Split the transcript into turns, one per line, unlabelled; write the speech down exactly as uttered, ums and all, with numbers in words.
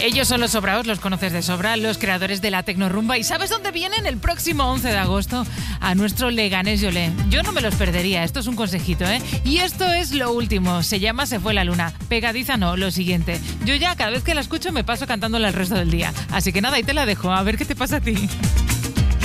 Ellos son los Sobraos, los conoces de sobra, los creadores de la Tecnorumba. ¿Y sabes dónde vienen? El próximo once de agosto a nuestro Leganés Yolé. Yo no me los perdería, esto es un consejito, ¿eh? Y esto es lo último, se llama Se fue la luna. Pegadiza no, lo siguiente. Yo ya cada vez que la escucho me paso cantándola el resto del día. Así que nada, ahí te la dejo, a ver qué te pasa a ti.